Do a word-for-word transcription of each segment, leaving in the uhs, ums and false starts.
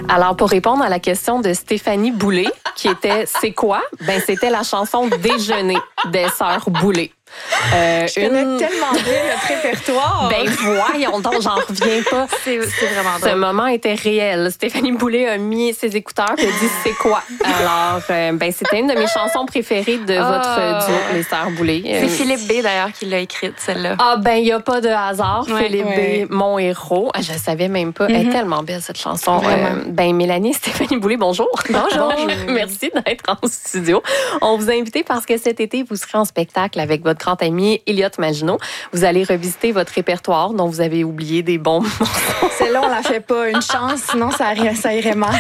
Alors, pour répondre à la question de Stéphanie Boulay, qui était « C'est quoi? » Ben, c'était la chanson « Déjeuner » des Sœurs Boulay. Euh, Je connais une... tellement bien notre répertoire. Ben voyons donc, j'en reviens pas. C'est, c'est vraiment drôle. Ce moment était réel. Stéphanie Boulay a mis ses écouteurs et a dit « C'est quoi? » Alors, euh, ben c'était une de mes chansons préférées de oh. votre duo, les Sœurs Boulay. C'est euh, Philippe B, d'ailleurs, qui l'a écrite, celle-là. Ah ben, il n'y a pas de hasard. Ouais, Philippe ouais. B, mon héros. Je ne savais même pas. Mm-hmm. Elle est tellement belle, cette chanson. Euh, ben, Mélanie, Stéphanie Boulay, bonjour. Bonjour. bonjour. Merci d'être en studio. On vous a invité parce que cet été, vous serez en spectacle avec votre grand ami Elliot Maginot. Vous allez revisiter votre répertoire dont vous avez oublié des bons morceaux. Celle-là, on la fait pas. Une chance, sinon ça, ça irait mal.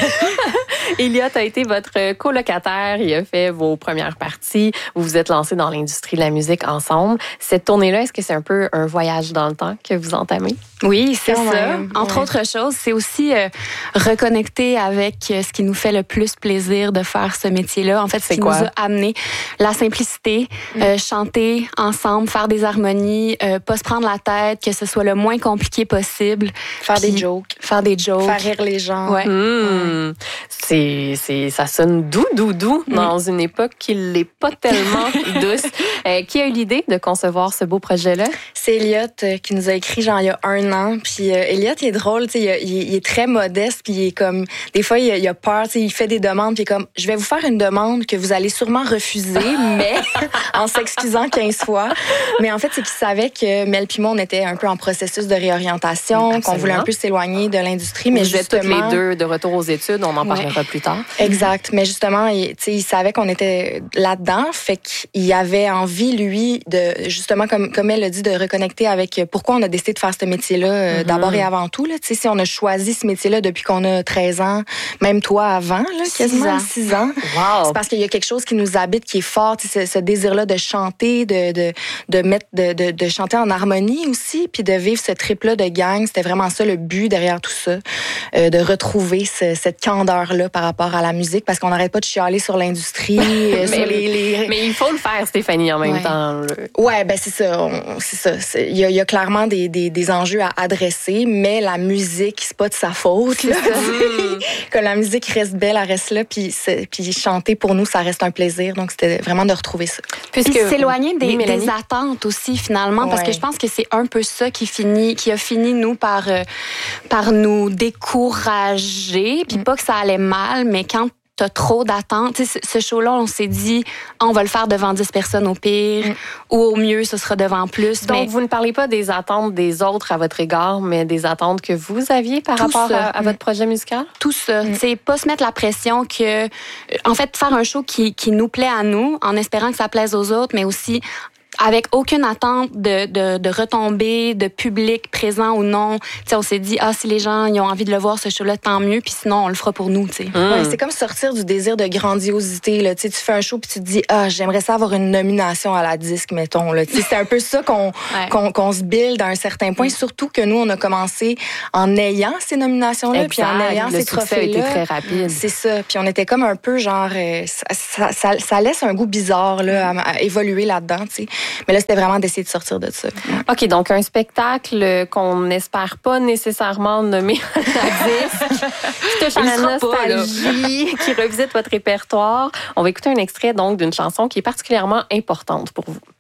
Elliot a été votre colocataire. Il a fait vos premières parties. Vous vous êtes lancés dans l'industrie de la musique ensemble. Cette tournée-là, est-ce que c'est un peu un voyage dans le temps que vous entamez? Oui, c'est Quand ça. même. Entre ouais. autres choses, c'est aussi euh, reconnecter avec ce qui nous fait le plus plaisir de faire ce métier-là. En fait, ce c'est qui quoi? nous a amené la simplicité, mmh. euh, chanter ensemble, faire des harmonies, euh, pas se prendre la tête, que ce soit le moins compliqué possible. Faire des jokes. Faire des jokes. Faire rire les gens. Ouais. Mmh. Ouais. C'est, c'est, ça sonne doux, doux, doux mmh. dans une époque qui l'est pas tellement douce. Euh, qui a eu l'idée de concevoir ce beau projet-là? C'est Elliot euh, qui nous a écrit genre il y a un an. Puis euh, Elliot, il est drôle, tu sais, il, il, il est très modeste, puis il est comme, des fois, il, il a peur, tu sais, il fait des demandes, puis il est comme, je vais vous faire une demande que vous allez sûrement refuser, mais en s'excusant quinze fois. Mais en fait, c'est qu'il savait que Mel puis moi, on était un peu en processus de réorientation, Absolument. qu'on voulait un peu s'éloigner de l'industrie. Mais vous justement, êtes toutes les deux de retour aux études, on en ouais. parlera plus tard. Exact. Mais justement, il, tu sais, il savait qu'on était là-dedans, fait qu'il avait envie, lui, de justement, comme, comme elle l'a dit, de reconnecter avec pourquoi on a décidé de faire ce métier-là euh, mm-hmm. d'abord et avant tout. Là. Tu sais, si on a choisi ce métier-là depuis qu'on a treize ans, même toi avant, là, quasiment six ans, wow. c'est parce qu'il y a quelque chose qui nous habite, qui est fort, tu sais, ce, ce désir-là de chanter, de, de, de, mettre, de, de, de chanter en harmonie aussi, puis de vivre ce trip-là de gang. C'était vraiment ça le but derrière tout ça, euh, de retrouver ce, cette candeur-là par rapport à la musique, parce qu'on n'arrête pas de chialer sur l'industrie, euh, mais, sur les, les... mais il faut le faire, Stéphanie, en même ouais. temps. Le... Ouais, ben c'est ça. On, c'est ça. C'est, il, y a, il y a clairement des, des, des enjeux à adresser, mais la musique, c'est pas de sa faute. Là. Mm. Que la musique reste belle, elle reste là, puis, puis chanter pour nous, ça reste un plaisir. Donc c'était vraiment de retrouver ça. Puis s'éloigner des, oui, des attentes aussi finalement, ouais. parce que je pense que c'est un peu ça qui finit, qui a fini nous par euh, par nous décourager. Puis mm. pas que ça allait mal, mais quand t'as trop d'attentes. Tu sais, ce show-là, on s'est dit, ah, on va le faire devant dix personnes au pire, mm. ou au mieux, ce sera devant plus. Donc, mais... vous ne parlez pas des attentes des autres à votre égard, mais des attentes que vous aviez par Tout rapport à, à mm. votre projet musical? Tout ça. Mm. Tu sais, pas se mettre la pression que... En fait, faire un show qui, qui nous plaît à nous, en espérant que ça plaise aux autres, mais aussi avec aucune attente de, de, de retombées, de public présent ou non. T'sais, on s'est dit, ah, si les gens ils ont envie de le voir, ce show-là, tant mieux, puis sinon, on le fera pour nous. T'sais. Mmh. Ouais, c'est comme sortir du désir de grandiosité. Là. Tu fais un show, puis tu te dis, ah, j'aimerais ça avoir une nomination à la disque, mettons. Là. C'est un peu ça qu'on, ouais. qu'on, qu'on se build à un certain point, mmh. surtout que nous, on a commencé en ayant ces nominations-là, puis en ayant le ces trophées-là. Été très rapide. C'est ça. Puis on était comme un peu genre, euh, ça, ça, ça laisse un goût bizarre là, à, à évoluer là-dedans. T'sais. Mais là, c'était vraiment d'essayer de sortir de ça. Ouais. OK, donc un spectacle qu'on n'espère pas nécessairement nommer à la disque, qui touche à la nostalgie, pas, qui revisite votre répertoire. On va écouter un extrait donc d'une chanson qui est particulièrement importante pour vous.